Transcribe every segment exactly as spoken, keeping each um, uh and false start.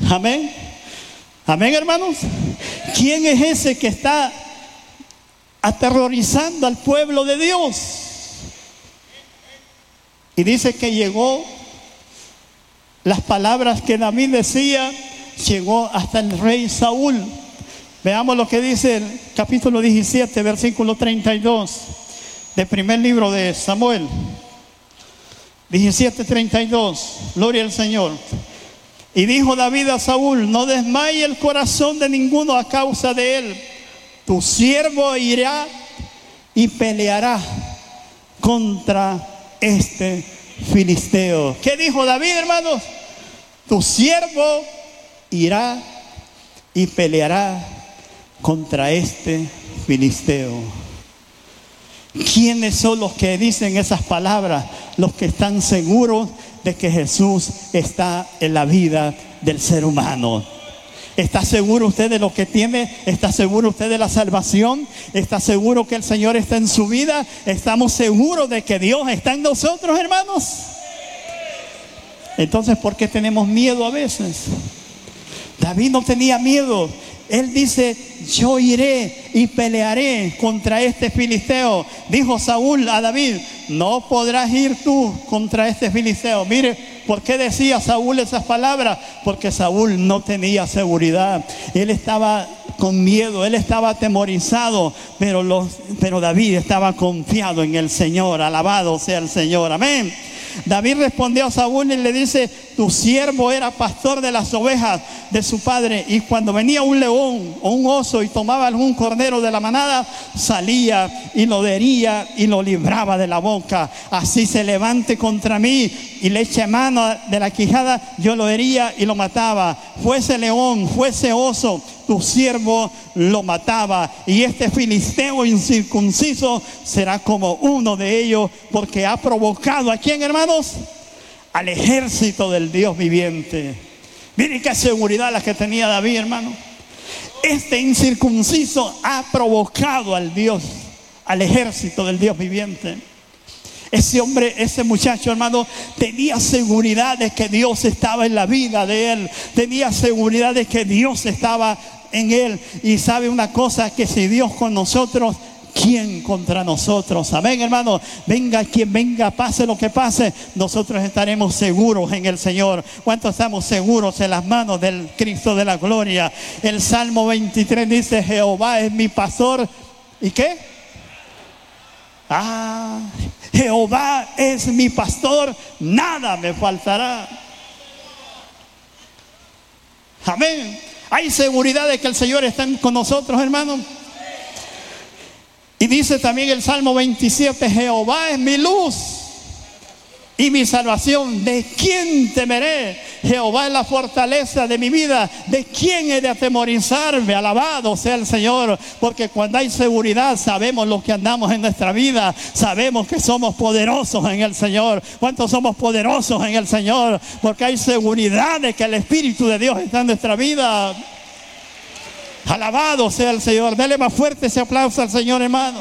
Amén. Amén, hermanos. ¿Quién es ese que está aterrorizando al pueblo de Dios? Y dice que llegó, las palabras que David decía, llegó hasta el rey Saúl. Veamos lo que dice el capítulo diecisiete, versículo treinta y dos, del primer libro de Samuel. diecisiete, treinta y dos, gloria al Señor. Y dijo David a Saúl: no desmaye el corazón de ninguno a causa de él. Tu siervo irá y peleará contra este filisteo. ¿Qué dijo David, hermanos? Tu siervo irá y peleará contra este filisteo. ¿Quiénes son los que dicen esas palabras? Los que están seguros de que Jesús está en la vida del ser humano. ¿Está seguro usted de lo que tiene? ¿Está seguro usted de la salvación? ¿Está seguro que el Señor está en su vida? ¿Estamos seguros de que Dios está en nosotros, hermanos? Entonces, ¿por qué tenemos miedo a veces? David no tenía miedo. Él dice: yo iré y pelearé contra este filisteo. Dijo Saúl a David: no podrás ir tú contra este filisteo. Mire, ¿por qué decía Saúl esas palabras? Porque Saúl no tenía seguridad. Él estaba con miedo, él estaba atemorizado, pero, los, pero David estaba confiado en el Señor. Alabado sea el Señor, amén. David respondió a Saúl y le dice: tu siervo era pastor de las ovejas de su padre, y cuando venía un león o un oso y tomaba algún cordero de la manada, salía y lo hería y lo libraba de la boca. Así se levante contra mí y le eche mano de la quijada, yo lo hería y lo mataba. Fuese león, fuese oso, tu siervo lo mataba. Y este filisteo incircunciso será como uno de ellos, porque ha provocado ¿a quién, hermanos? Al ejército del Dios viviente. Miren qué seguridad la que tenía David, hermano. Este incircunciso ha provocado al Dios, al ejército del Dios viviente. Ese hombre, ese muchacho, hermano, tenía seguridad de que Dios estaba en la vida de él. Tenía seguridad de que Dios estaba en él. Y sabe una cosa, que si Dios con nosotros, ¿quién contra nosotros? Amén, hermano. Venga quien venga, pase lo que pase, nosotros estaremos seguros en el Señor. ¿Cuántos estamos seguros en las manos del Cristo de la gloria? El Salmo veintitrés dice: Jehová es mi pastor. ¿Y qué? Ah, Jehová es mi pastor, nada me faltará. Amén. Hay seguridad de que el Señor está con nosotros, hermano. Y dice también el Salmo veintisiete: Jehová es mi luz y mi salvación, ¿de quién temeré? Jehová es la fortaleza de mi vida, ¿de quién he de atemorizarme? Alabado sea el Señor, porque cuando hay seguridad sabemos lo que andamos en nuestra vida, sabemos que somos poderosos en el Señor. ¿Cuántos somos poderosos en el Señor? Porque hay seguridad de que el Espíritu de Dios está en nuestra vida. Alabado sea el Señor. Dele más fuerte ese aplauso al Señor, hermano.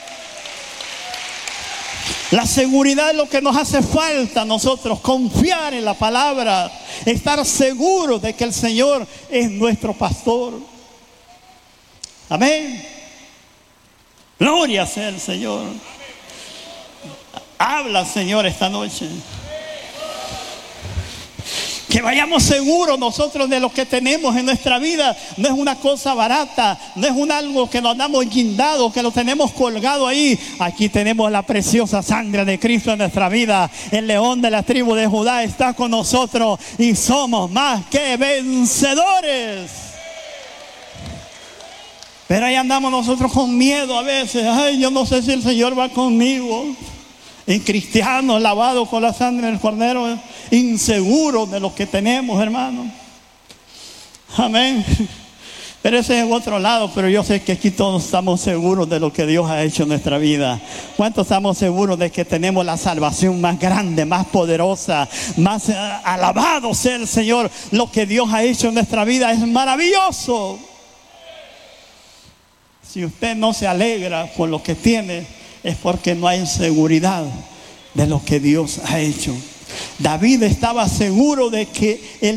La seguridad es lo que nos hace falta a nosotros, confiar en la palabra, estar seguros de que el Señor es nuestro pastor. Amén. Gloria sea el Señor. Habla, Señor, esta noche. Que vayamos seguros nosotros de lo que tenemos en nuestra vida. No es una cosa barata, no es un algo que nos damos guindado, que lo tenemos colgado ahí. Aquí tenemos la preciosa sangre de Cristo en nuestra vida. El león de la tribu de Judá está con nosotros y somos más que vencedores. Pero ahí andamos nosotros con miedo a veces. Ay, yo no sé si el Señor va conmigo. En cristianos lavados con la sangre del Cordero, inseguros de lo que tenemos, hermano. Amén. Pero ese es otro lado, pero yo sé que aquí todos estamos seguros de lo que Dios ha hecho en nuestra vida. ¿Cuántos estamos seguros de que tenemos la salvación más grande, más poderosa, más uh, alabado sea el Señor? Lo que Dios ha hecho en nuestra vida es maravilloso. Si usted no se alegra por lo que tiene, es porque no hay seguridad de lo que Dios ha hecho. David estaba seguro de que el